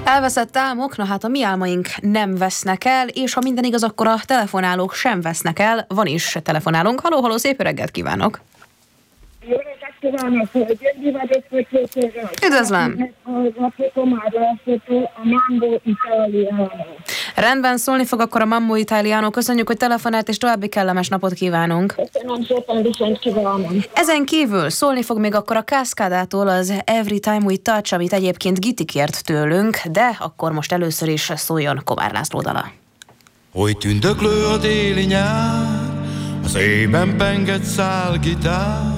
Elveszett álmok, na hát a mi álmaink nem vesznek el, és ha minden igaz, akkor a telefonálók sem vesznek el. Van is telefonálónk. Halló, szép reggelt kívánok! Jó reggelt kívánok, Györgyi vagyok, Kötőtőről. Üdvözlöm! A Mambo Italiano. Rendben, szólni fog akkor a Mambo Italiano. Köszönjük, hogy telefonált, és további kellemes napot kívánunk. Köszönöm szépen, viszont kívánom. Ezen kívül szólni fog még akkor a Cascadától az Every Time We Touch, amit egyébként Giti kért tőlünk, de akkor most először is szóljon Komár László dala. Hogy tündöklő a déli nyár, az éjben penget szálgitár,